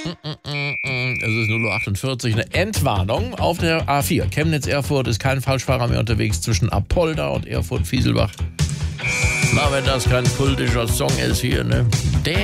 Es ist 0:48 Uhr, eine Entwarnung auf der A4. Chemnitz-Erfurt ist kein Falschfahrer mehr unterwegs zwischen Apolda und Erfurt-Fieselbach. Na, wenn das kein kultischer Song ist hier, ne? Der